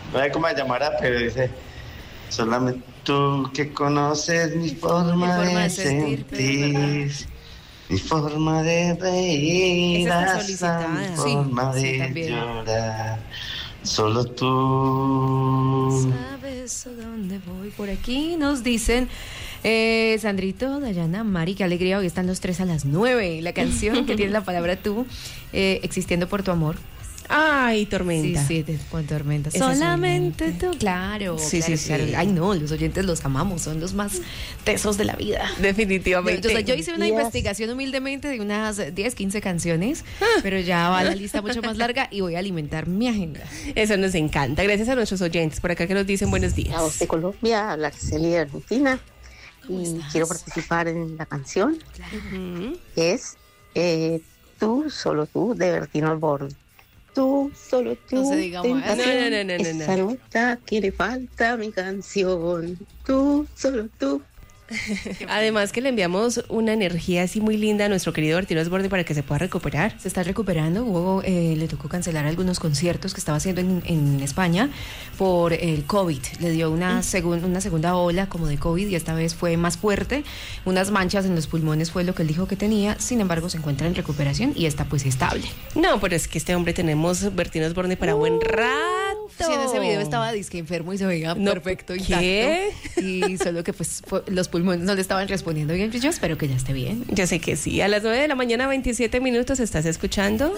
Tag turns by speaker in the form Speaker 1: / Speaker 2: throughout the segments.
Speaker 1: no sé cómo se llamará, pero dice, solamente tú que conoces mi forma de sentir, mi forma de reír,
Speaker 2: Esa está
Speaker 1: hasta mi
Speaker 2: solicitada.
Speaker 1: forma
Speaker 3: Sí,
Speaker 1: de
Speaker 3: también.
Speaker 1: llorar. Solo tú.
Speaker 3: ¿Sabes a dónde voy? Por aquí nos dicen, Sandrito, Dayana, Mari, qué alegría, hoy están los tres a las 9. La canción que tiene la palabra tú, existiendo por tu amor.
Speaker 2: Ay, Tormenta.
Speaker 3: Sí, con Tormenta.
Speaker 2: Esa
Speaker 3: Solamente tú. Claro,
Speaker 2: Sí,
Speaker 3: claro,
Speaker 2: sí,
Speaker 3: claro.
Speaker 2: sí.
Speaker 3: Ay, no, los oyentes los amamos, son los más tesos de la vida.
Speaker 2: Definitivamente.
Speaker 3: Yo hice una investigación humildemente de unas 10, 15 canciones, pero ya va la lista mucho más larga y voy a alimentar mi agenda.
Speaker 2: Eso nos encanta. Gracias a nuestros oyentes por acá que nos dicen buenos días.
Speaker 4: La voz de Colombia, habla Araceli de Argentina y quiero participar en la canción que es Tú, solo tú, de Bertino Osborne. Tú, solo tú,
Speaker 3: No se diga más.
Speaker 4: tentación,
Speaker 2: No.
Speaker 4: esa nota que le falta a mi canción. Tú, solo tú.
Speaker 2: Además que le enviamos una energía así muy linda a nuestro querido Bertino Osborne para que se pueda recuperar.
Speaker 3: Se está recuperando. Hugo le tocó cancelar algunos conciertos que estaba haciendo en España por el COVID. Le dio una segunda ola como de COVID y esta vez fue más fuerte. Unas manchas en los pulmones fue lo que él dijo que tenía. Sin embargo, se encuentra en recuperación y está pues estable.
Speaker 2: No, pero es que este hombre tenemos Bertino Osborne para buen rato.
Speaker 3: Sí, en ese video estaba disque enfermo y se veía
Speaker 2: No,
Speaker 3: perfecto,
Speaker 2: ¿qué?
Speaker 3: intacto. Y solo que pues los pulmones no le estaban respondiendo bien. Yo espero que ya esté bien.
Speaker 2: Yo sé que sí. A las 9 de la mañana, 27 minutos, ¿estás escuchando?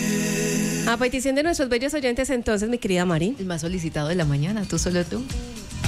Speaker 2: A petición de nuestros bellos oyentes, entonces, mi querida Mari.
Speaker 3: El más solicitado de la mañana, tú solo tú.